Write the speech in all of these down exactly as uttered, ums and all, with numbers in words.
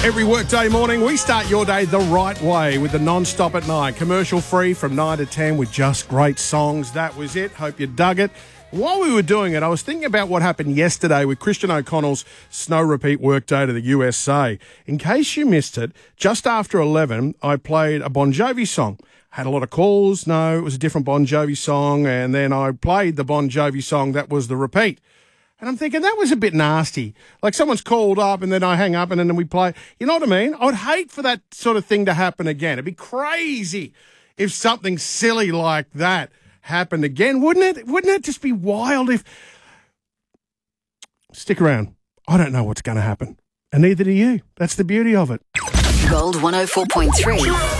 Every workday morning, we start your day the right way with the non-stop at nine. Commercial free from nine to ten with just great songs. That was it. Hope you dug it. While we were doing it, I was thinking about what happened yesterday with Christian O'Connell's snow repeat workday to the U S A. In case you missed it, just after eleven, I played a Bon Jovi song. Had a lot of calls. No, it was a different Bon Jovi song. And then I played the Bon Jovi song that was the repeat. And I'm thinking that was a bit nasty. Like someone's called up and then I hang up and then we play. You know what I mean? I would hate for that sort of thing to happen again. It'd be crazy if something silly like that happened again, wouldn't it? Wouldn't it just be wild if... Stick around. I don't know what's going to happen. And neither do you. That's the beauty of it. Gold one oh four point three.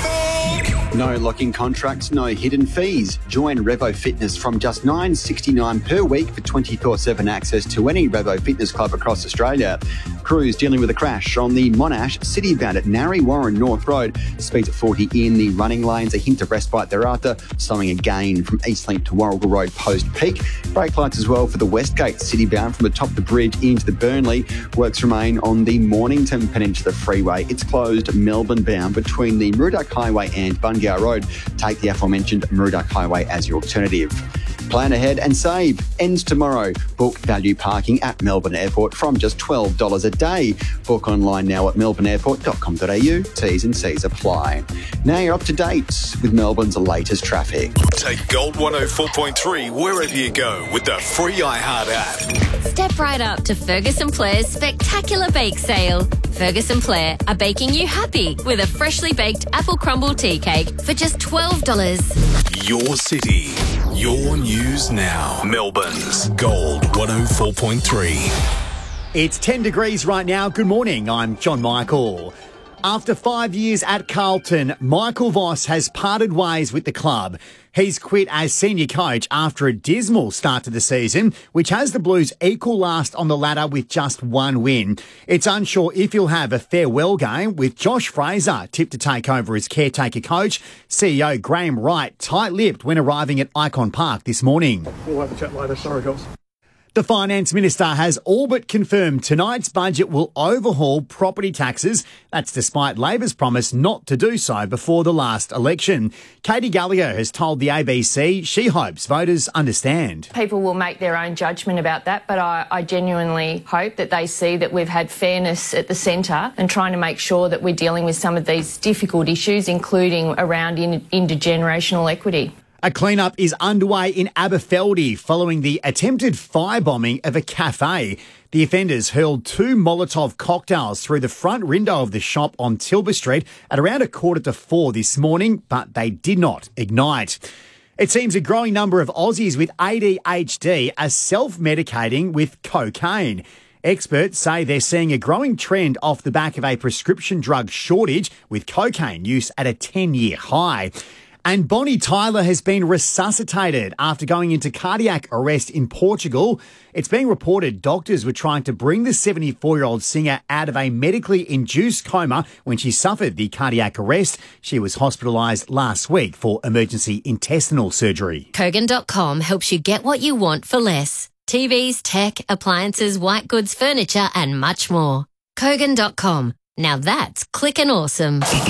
No locking contracts, no hidden fees. Join Revo Fitness from just nine dollars sixty-nine per week for twenty-four seven access to any Revo Fitness club across Australia. Crews dealing with a crash on the Monash Citybound at Narre Warren North Road. Speeds at forty in the running lanes, a hint of respite thereafter, slowing again from Eastlink to Warrigal Road post-peak. Brake lights as well for the Westgate Citybound from atop the bridge into the Burnley. Works remain on the Mornington Peninsula Freeway. It's closed Melbourne bound between the Murdoch Highway and Bungar Road. Take the aforementioned Murdoch Highway as your alternative. Plan ahead and save. Ends tomorrow. Book value parking at Melbourne Airport from just twelve dollars a day. Book online now at melbourne airport dot com dot a u. T's and C's apply. Now you're up to date with Melbourne's latest traffic. Take Gold one oh four point three wherever you go with the free iHeart app. Step right up to Ferguson Blair's spectacular bake sale. Ferguson Blair are baking you happy with a freshly baked apple crumble tea cake for just twelve dollars. Your city, your news now. Melbourne's Gold one oh four point three. It's ten degrees right now. Good morning. I'm John Michael. After five years at Carlton, Michael Voss has parted ways with the club. He's quit as senior coach after a dismal start to the season, which has the Blues equal last on the ladder with just one win. It's unsure if he'll have a farewell game, with Josh Fraser tipped to take over as caretaker coach. C E O Graham Wright tight-lipped when arriving at Icon Park this morning. We'll have a chat later. Sorry, guys. The Finance Minister has all but confirmed tonight's budget will overhaul property taxes. That's despite Labor's promise not to do so before the last election. Katie Gallagher has told the A B C she hopes voters understand. People will make their own judgment about that, but I, I genuinely hope that they see that we've had fairness at the centre and trying to make sure that we're dealing with some of these difficult issues, including around in, intergenerational equity. A clean-up is underway in Aberfeldy following the attempted firebombing of a cafe. The offenders hurled two Molotov cocktails through the front window of the shop on Tilbury Street at around a quarter to four this morning, but they did not ignite. It seems a growing number of Aussies with A D H D are self-medicating with cocaine. Experts say they're seeing a growing trend off the back of a prescription drug shortage, with cocaine use at a ten-year high. And Bonnie Tyler has been resuscitated after going into cardiac arrest in Portugal. It's being reported doctors were trying to bring the seventy-four-year-old singer out of a medically induced coma when she suffered the cardiac arrest. She was hospitalised last week for emergency intestinal surgery. Kogan dot com helps you get what you want for less. T Vs, tech, appliances, white goods, furniture and much more. Kogan dot com. Now that's clickin' awesome.